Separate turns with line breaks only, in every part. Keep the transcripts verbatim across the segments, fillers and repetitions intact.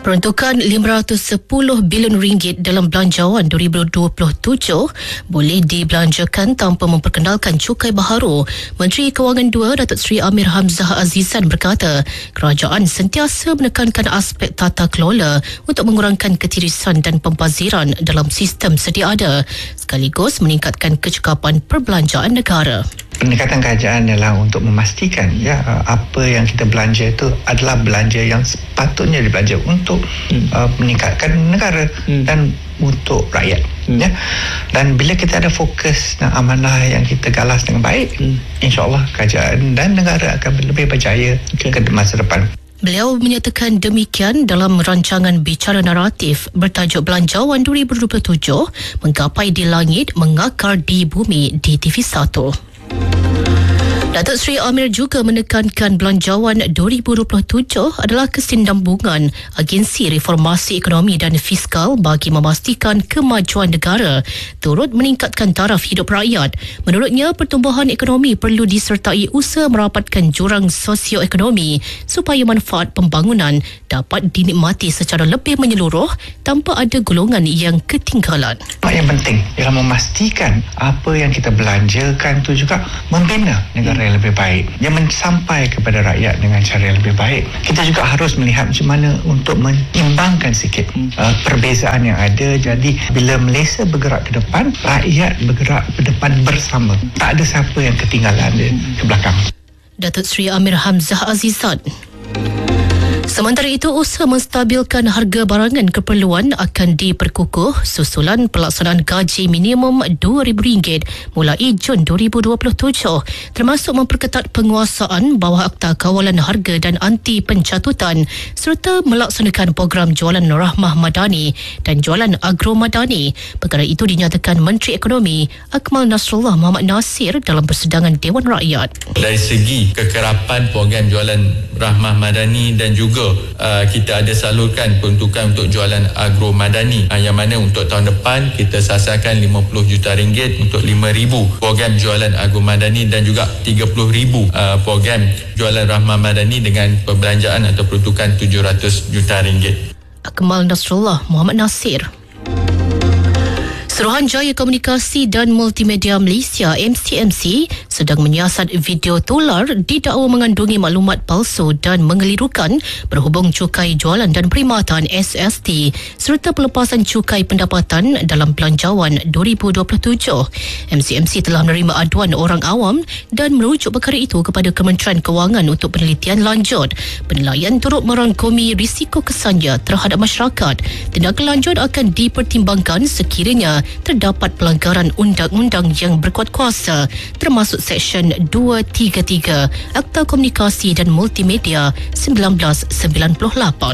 Peruntukan lima ratus sepuluh bilion ringgit dalam belanjawan dua ribu dua puluh tujuh boleh dibelanjakan tanpa memperkenalkan cukai baharu. Menteri Kewangan dua Datuk Seri Amir Hamzah Azizan berkata, kerajaan sentiasa menekankan aspek tata kelola untuk mengurangkan ketirisan dan pembaziran dalam sistem sedia ada, sekaligus meningkatkan kecekapan perbelanjaan negara.
Pendekatan kerajaan adalah untuk memastikan ya apa yang kita belanja itu adalah belanja yang sepatutnya dibelanja untuk hmm. uh, meningkatkan negara hmm. dan untuk rakyat hmm. ya. Dan bila kita ada fokus dan amanah yang kita galas dengan baik, hmm. insya-Allah kerajaan dan negara akan lebih berjaya okay. ke masa depan.
Beliau menyatakan demikian dalam rancangan bicara naratif bertajuk Belanjawan dua ribu dua puluh tujuh Menggapai di Langit Mengakar di Bumi di T V satu. Datuk Seri Amir juga menekankan belanjawan dua ribu dua puluh tujuh adalah kesinambungan agensi reformasi ekonomi dan fiskal bagi memastikan kemajuan negara turut meningkatkan taraf hidup rakyat. Menurutnya, pertumbuhan ekonomi perlu disertai usaha merapatkan jurang sosioekonomi supaya manfaat pembangunan dapat dinikmati secara lebih menyeluruh tanpa ada golongan yang ketinggalan.
Yang penting ialah memastikan apa yang kita belanjakan itu juga membina negara yang lebih baik, yang sampai kepada rakyat dengan cara yang lebih baik. Kita juga harus melihat macam mana untuk menyimbangkan sikit uh, perbezaan yang ada. Jadi bila Malaysia bergerak ke depan, rakyat bergerak ke depan bersama. Tak ada siapa yang ketinggalan dia ke belakang.
Datuk Seri Amir Hamzah Azizan. Sementara itu, usaha menstabilkan harga barangan keperluan akan diperkukuh susulan pelaksanaan gaji minimum dua ribu ringgit mulai Jun dua ribu dua puluh tujuh, termasuk memperketat penguasaan bawah Akta Kawalan Harga dan Anti Pencatutan serta melaksanakan program jualan rahmah madani dan jualan agro madani. Perkara itu dinyatakan Menteri Ekonomi Akmal Nasrullah Mohamad Nasir dalam persidangan Dewan Rakyat.
Dari segi kekerapan program jualan rahmah madani dan juga Uh, kita ada salurkan peruntukan untuk jualan agro madani uh, yang mana untuk tahun depan kita sasarkan lima puluh juta ringgit untuk lima ribu program jualan agro madani dan juga tiga puluh ribu uh, program jualan rahmah madani dengan perbelanjaan atau peruntukan tujuh ratus juta ringgit.
Akmal Nasrullah Mohamad Nasir. Suruhanjaya Komunikasi dan Multimedia Malaysia M C M C sedang menyiasat video tular didakwa mengandungi maklumat palsu dan mengelirukan berhubung cukai jualan dan perkhidmatan S S T serta pelepasan cukai pendapatan dalam belanjawan dua ribu dua puluh tujuh. M C M C telah menerima aduan orang awam dan merujuk perkara itu kepada Kementerian Kewangan untuk penelitian lanjut. Penilaian turut merangkumi risiko kesannya terhadap masyarakat. Tindakan lanjut akan dipertimbangkan sekiranya terdapat pelanggaran undang-undang yang berkuat kuasa termasuk Seksyen dua tiga tiga Akta Komunikasi dan Multimedia seribu sembilan ratus sembilan puluh lapan.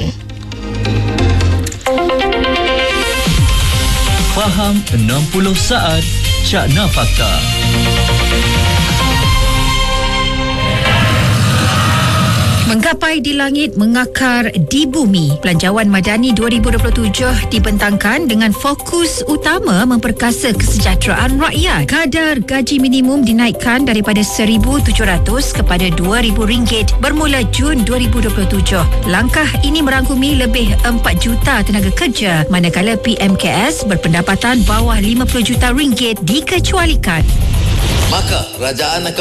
Faham enam puluh saat Cakna Fakta.
Menggapai di langit, mengakar di bumi. Belanjawan Madani dua ribu dua puluh tujuh dibentangkan dengan fokus utama memperkasa kesejahteraan rakyat. Kadar gaji minimum dinaikkan daripada seribu tujuh ratus kepada dua ribu ringgit bermula Jun dua ribu dua puluh tujuh. Langkah ini merangkumi lebih empat juta tenaga kerja, manakala P M K S berpendapatan bawah lima puluh juta ringgit dikecualikan.
Maka kerajaan akan